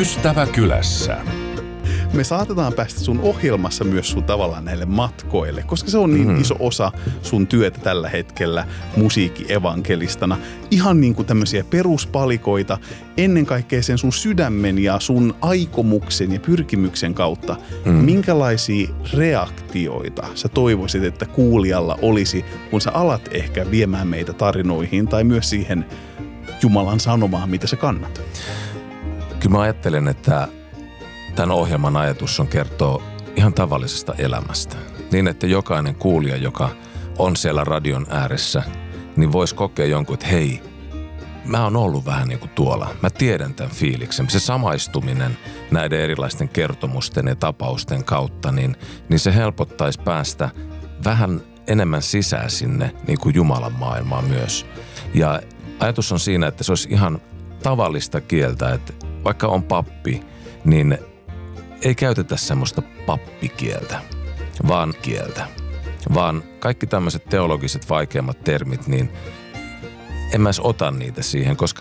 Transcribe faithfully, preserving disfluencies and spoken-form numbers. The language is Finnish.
Ystävä kylässä. Me saatetaan päästä sun ohjelmassa myös sun tavallaan näille matkoille, koska se on niin mm. iso osa sun työtä tällä hetkellä musiikkievankelistana. Ihan niin kuin tämmöisiä peruspalikoita ennen kaikkea sen sun sydämen ja sun aikomuksen ja pyrkimyksen kautta. Mm. Minkälaisia reaktioita sä toivoisit, että kuulijalla olisi, kun sä alat ehkä viemään meitä tarinoihin tai myös siihen Jumalan sanomaan, mitä sä kannat? Kyllä mä ajattelen, että tämän ohjelman ajatus on kertoa ihan tavallisesta elämästä. Niin, että jokainen kuulija, joka on siellä radion ääressä, niin voisi kokea jonkun, että hei, mä oon ollut vähän niin kuin tuolla. Mä tiedän tämän fiiliksen. Se samaistuminen näiden erilaisten kertomusten ja tapausten kautta, niin, niin se helpottaisi päästä vähän enemmän sisään sinne niin kuin Jumalan maailmaan myös. Ja ajatus on siinä, että se olisi ihan tavallista kieltä, että vaikka on pappi, niin ei käytetä semmoista pappikieltä, vaan kieltä. Vaan kaikki tämmöiset teologiset vaikeammat termit, niin en mä edes ota niitä siihen, koska